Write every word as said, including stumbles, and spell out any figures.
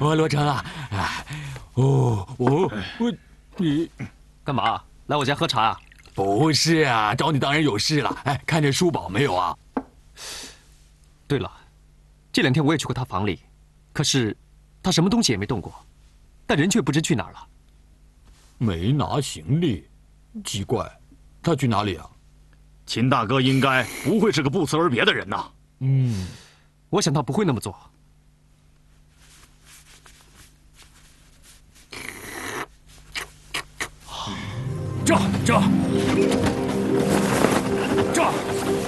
我罗成啊，哎，哦，我我你干嘛？来我家喝茶啊？ 不是啊，找你当然有事了。哎，看见叔宝没有啊？ 对了，这两天我也去过他房里，可是他什么东西也没动过，但人却不知去哪儿了。 没拿行李，奇怪，他去哪里啊？ 秦大哥应该不会是个不辞而别的人呐。 嗯，我想他不会那么做。 这这这